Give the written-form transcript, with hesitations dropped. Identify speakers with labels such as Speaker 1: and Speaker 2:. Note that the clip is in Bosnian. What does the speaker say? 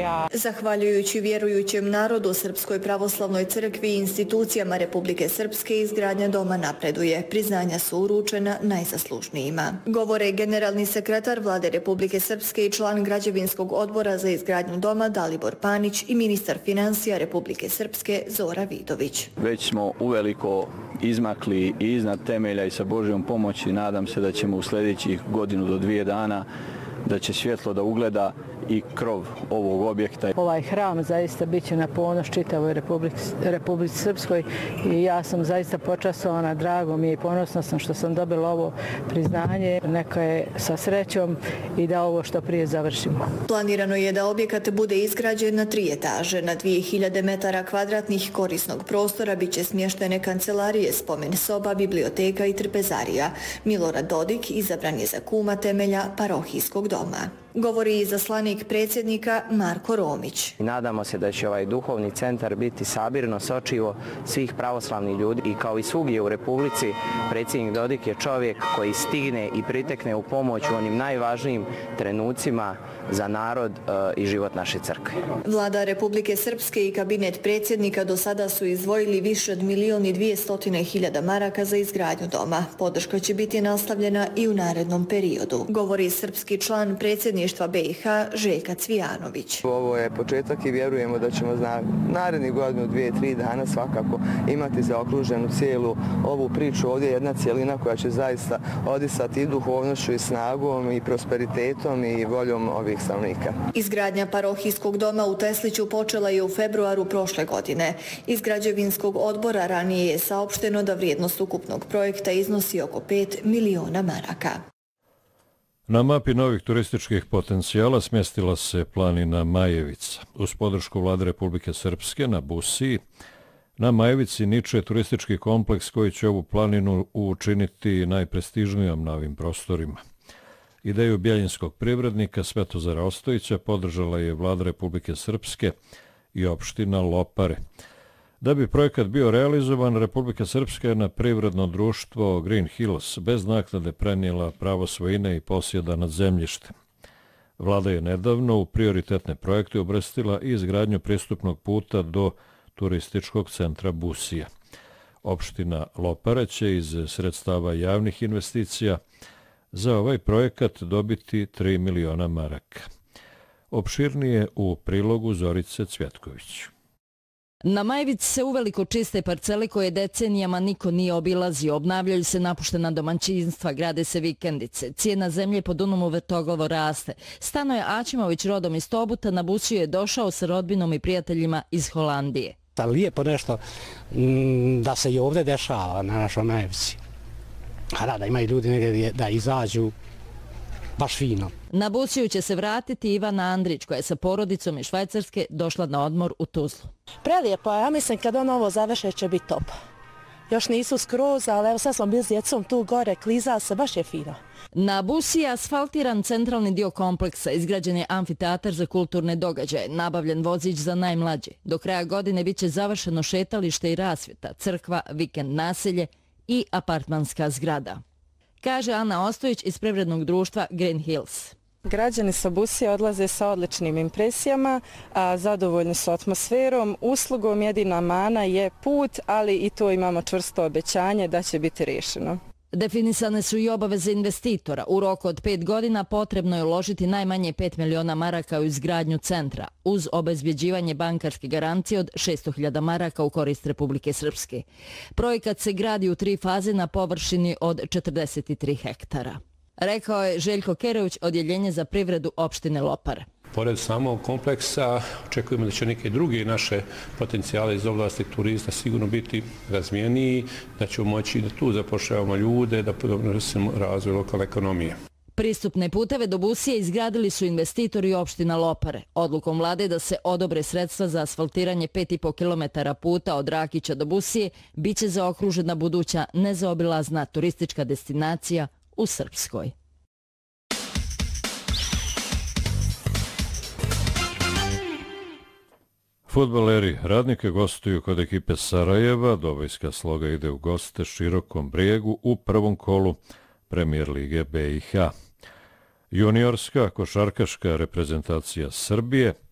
Speaker 1: događaja.
Speaker 2: Zahvaljujući vjerujućem narodu, Srpskoj pravoslavnoj crkvi i institucijama Republike Srpske, izgradnja doma napreduje. Priznanja su uručena najzaslužnijima. Govore generalni sekretar Vlade Republike Srpske i član građevinskog odbora za izgradnju doma Dalibor Panić i ministar financija Republike Srpske Zora Vidović.
Speaker 3: Već smo uveliko izmakli i iznad temelja i sa Božjom pomoći nadam se da ćemo u sljedećih godinu do 2 dana da će svjetlo da ugleda i krov ovog objekta.
Speaker 4: Ovaj hram zaista bit će na ponos čitavoj Republici Srpskoj i ja sam zaista počastovana, drago mi je i ponosna sam što sam dobila ovo priznanje. Neka je sa srećom i da ovo što prije završimo.
Speaker 2: Planirano je da objekat bude izgrađen na 3 etaže. Na 2000 metara kvadratnih korisnog prostora bit će smještene kancelarije, spomen soba, biblioteka i trpezarija. Milorad Dodik izabran je za kuma temelja parohijskog doma. Govori i zaslanik predsjednika Marko Romić.
Speaker 5: Nadamo se da će ovaj duhovni centar biti sabirno sočivo svih pravoslavnih ljudi i kao i svugdje u Republici, predsjednik Dodik je čovjek koji stigne i pritekne u pomoć u onim najvažnijim trenucima za narod i život naše crkve.
Speaker 2: Vlada Republike Srpske i kabinet predsjednika do sada su izdvojili više od 1.200.000 maraka za izgradnju doma. Podrška će biti nastavljena i u narednom periodu, govori srpski član predsjedništva BiH Željka Cvijanović.
Speaker 6: Ovo je početak i vjerujemo da ćemo narednih godinu, 2-3 dana svakako imati zaokruženu cijelu ovu priču. Ovdje je jedna cijelina koja će zaista odisati i duhovnošću i snagom i prosperitetom i voljom ovih stanovnika.
Speaker 2: Izgradnja parohijskog doma u Tesliću počela je u februaru prošle godine. Iz građevinskog odbora ranije je saopšteno da vrijednost ukupnog projekta iznosi oko 5 miliona maraka.
Speaker 7: Na mapi novih turističkih potencijala smjestila se planina Majevica. Uz podršku Vlade Republike Srpske na Busiji, na Majevici niče turistički kompleks koji će ovu planinu učiniti najprestižnijom na ovim prostorima. Ideju bjeljinskog privrednika Svetozara Ostojića podržala je Vlada Republike Srpske i opština Lopare. Da bi projekat bio realizovan, Republika Srpska je na privredno društvo Green Hills bez naknade prenijela pravo svojine i posjeda nad zemljištem. Vlada je nedavno u prioritetne projekte uvrstila i izgradnju pristupnog puta do turističkog centra Busija. Opština Lopare će iz sredstava javnih investicija za ovaj projekat dobiti 3 miliona maraka. Opširnije u prilogu Zorice Cvjetković.
Speaker 8: Na Majevici se uveliko čiste parcele koje decenijama niko nije obilazio, obnavljaju se napuštena domaćinstva, grade se vikendice, cijena zemlje po Dunavu vrtoglavo raste. Stano je Aćimović rodom iz Tobuta, na Busiju je došao sa rodbinom i prijateljima iz Holandije.
Speaker 9: Lijepo nešto da se i ovdje dešava na našoj Majevici. A da imaju ljudi negdje da izađu baš fino.
Speaker 8: Na Busiju će se vratiti Ivana Andrić koja je sa porodicom iz Švajcarske došla na odmor u Tuzlu.
Speaker 10: Prelijepo, ja mislim kad ovo završe će biti top. Još nisu skroz, ali evo sad smo bili s djecom tu gore, kliza se, baš je fino.
Speaker 8: Na Busiji je asfaltiran centralni dio kompleksa, izgrađen je amfiteatar za kulturne događaje, nabavljen vozić za najmlađe. Do kraja godine bit će završeno šetalište i rasvjeta, crkva, vikend naselje i apartmanska zgrada. Kaže Ana Ostojić iz privrednog društva Green Hills.
Speaker 11: Građani sa Busije odlaze sa odličnim impresijama, a zadovoljni su atmosferom, uslugom. Jedina mana je put, ali i to imamo čvrsto obećanje da će biti riješeno.
Speaker 8: Definisane su i obaveze investitora. U roku od 5 godina potrebno je uložiti najmanje 5 miliona maraka u izgradnju centra, uz obezbjeđivanje bankarske garancije od 600.000 maraka u korist Republike Srpske. Projekat se gradi u 3 faze na površini od 43 hektara. Rekao je Željko Kerević, odjeljenje za privredu opštine Lopare.
Speaker 12: Pored samog kompleksa očekujemo da će neke druge naše potencijale iz oblasti turizma sigurno biti razvijeniji, da ćemo moći da tu zapošljavamo ljude, da doprinosimo razvoj lokalne ekonomije.
Speaker 8: Pristupne puteve do Busije izgradili su investitori opština Lopare. Odlukom vlade da se odobre sredstva za asfaltiranje 5,5 km puta od Rakića do Busije biće zaokružena buduća nezaobilazna turistička destinacija u Srpskoj.
Speaker 7: Fudbaleri Radnika gostuju kod ekipe Sarajeva. Dobojska Sloga ide u goste Širokom Brijegu u prvom kolu Premijer lige BiH. Juniorska košarkaška reprezentacija Srbije